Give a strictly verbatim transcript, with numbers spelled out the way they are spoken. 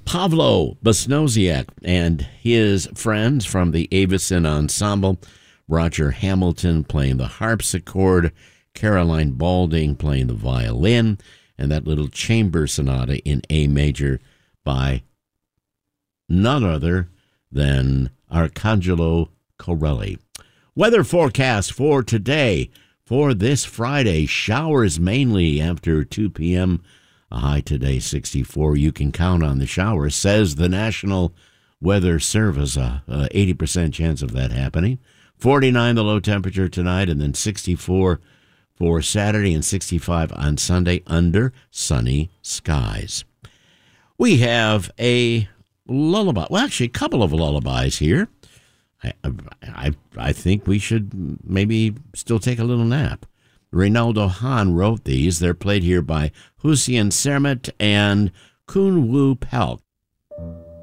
Pavlo Basnoziak and his friends from the Avicen Ensemble, Roger Hamilton playing the harpsichord, Caroline Balding playing the violin, and that little chamber sonata in A major by none other than Arcangelo Corelli. Weather forecast for today, for this Friday, showers mainly after two p.m., a high today, sixty-four. You can count on the showers, says the National Weather Service. A uh, uh, eighty percent chance of that happening. forty-nine the low temperature tonight, and then sixty-four for Saturday and sixty-five on Sunday under sunny skies. We have a lullaby. Well, actually, a couple of lullabies here. I, I, I think we should maybe still take a little nap. Reynaldo Hahn wrote these. They're played here by Hussein Sermet and Kun Wu Pelk.